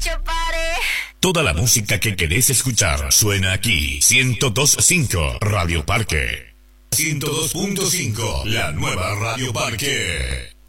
Toda la música que querés escuchar suena aquí. 102.5 Radio Parque. 102.5, la nueva Radio Parque.